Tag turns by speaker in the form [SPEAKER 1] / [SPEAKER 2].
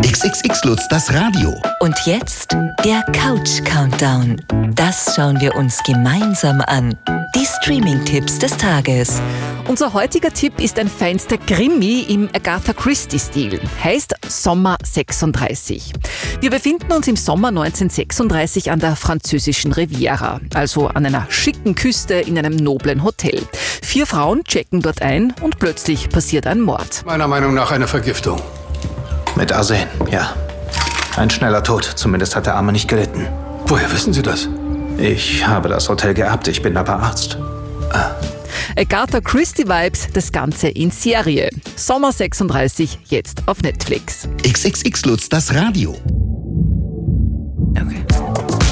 [SPEAKER 1] XXX Lutz, das Radio.
[SPEAKER 2] Und jetzt der Couch-Countdown. Das schauen wir uns gemeinsam an. Die Streaming-Tipps des Tages.
[SPEAKER 3] Unser heutiger Tipp ist ein feinster Krimi im Agatha Christie-Stil. Heißt Sommer 36. Wir befinden uns im Sommer 1936 an der französischen Riviera, also an einer schicken Küste in einem noblen Hotel. 4 Frauen checken dort ein und plötzlich passiert ein Mord.
[SPEAKER 4] Meiner Meinung nach eine Vergiftung.
[SPEAKER 5] Mit Arsen, ja. Ein schneller Tod, zumindest hat der Arme nicht gelitten.
[SPEAKER 4] Woher wissen Sie das?
[SPEAKER 5] Ich habe das Hotel geerbt, ich bin aber Arzt.
[SPEAKER 3] Agatha Christie-Vibes, das Ganze in Serie. Sommer 36, jetzt auf Netflix.
[SPEAKER 1] XXX Lutz, das Radio.